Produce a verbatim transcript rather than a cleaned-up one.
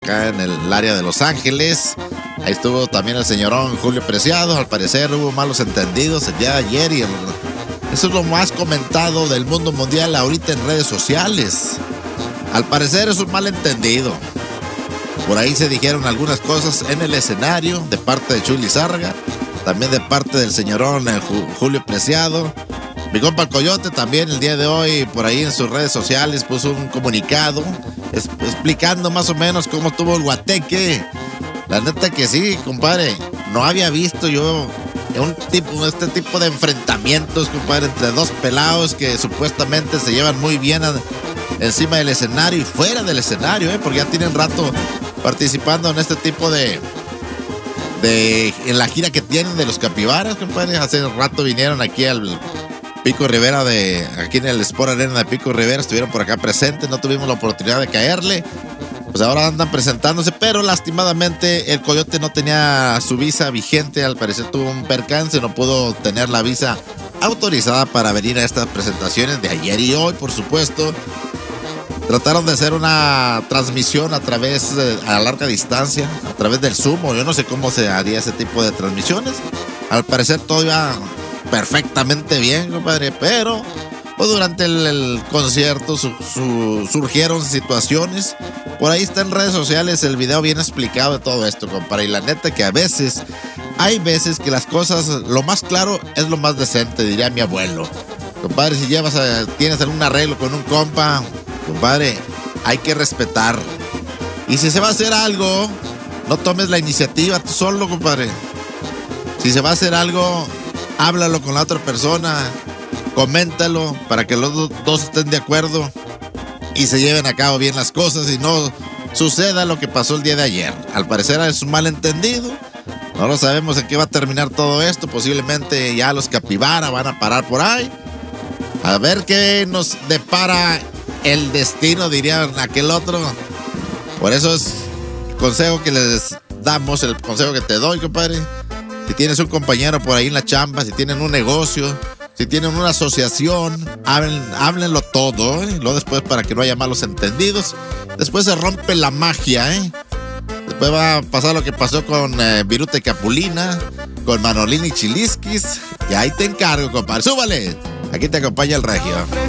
acá en el área de Los Ángeles. Ahí estuvo también el señorón Julio Preciado. Al parecer hubo malos entendidos el día de ayer y el, eso es lo más comentado del mundo mundial ahorita en redes sociales. Al parecer es un malentendido. Por ahí se dijeron algunas cosas en el escenario de parte de Chuy Lizárraga, también de parte del señorón eh, Julio Preciado. Mi compa el Coyote también el día de hoy por ahí en sus redes sociales puso un comunicado es, explicando más o menos cómo tuvo el guateque. La neta que sí, compadre, no había visto yo un tipo, este tipo de enfrentamientos, compadre, entre dos pelados que supuestamente se llevan muy bien a, encima del escenario y fuera del escenario, ¿eh? Porque ya tienen rato participando en este tipo de, de en la gira que tienen de los Capibaras, compadre. Hace rato vinieron aquí al Pico Rivera de, aquí en el Sport Arena de Pico Rivera, estuvieron por acá presentes, no tuvimos la oportunidad de caerle. Pues ahora andan presentándose, pero lastimadamente el Coyote no tenía su visa vigente, al parecer tuvo un percance, no pudo tener la visa autorizada para venir a estas presentaciones de ayer y hoy, por supuesto. Trataron de hacer una transmisión a través, de, a larga distancia, a través del Zoom, o yo no sé cómo se haría ese tipo de transmisiones. Al parecer todo iba perfectamente bien, compadre, pero pues durante el, el concierto su, su, surgieron situaciones. Por ahí está en redes sociales el video bien explicado de todo esto, compadre. Y la neta que a veces, hay veces que las cosas, lo más claro es lo más decente, diría mi abuelo. Compadre, si llevas a, tienes algún arreglo con un compa, compadre, hay que respetar. Y si se va a hacer algo, no tomes la iniciativa tú solo, compadre. Si se va a hacer algo, háblalo con la otra persona, coméntalo para que los dos estén de acuerdo y se lleven a cabo bien las cosas y no suceda lo que pasó el día de ayer. Al parecer es un malentendido. No lo sabemos en qué va a terminar todo esto. Posiblemente ya los Capibara van a parar por ahí. A ver qué nos depara el destino, diría aquel otro. Por eso es el consejo que les damos, el consejo que te doy, compadre. Si tienes un compañero por ahí en la chamba, si tienen un negocio, si tienen una asociación, hablen, háblenlo todo, ¿eh? Luego después para que no haya malos entendidos. Después se rompe la magia, ¿eh? Después va a pasar lo que pasó con eh, Viruta y Capulina, con Manolín y Chilisquis. Y ahí te encargo, compadre. ¡Súbale! Aquí te acompaña el Regio.